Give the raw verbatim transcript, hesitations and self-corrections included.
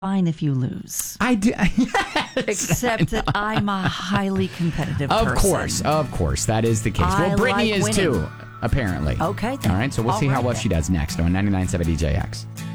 fine if you lose. I do. Except that I'm a highly competitive Of person. course, of course. That is the case. I well, Brittany like is winning. too, apparently. Okay. Then. All right, so we'll All see how right well then. she does next on ninety-nine point seven D J X.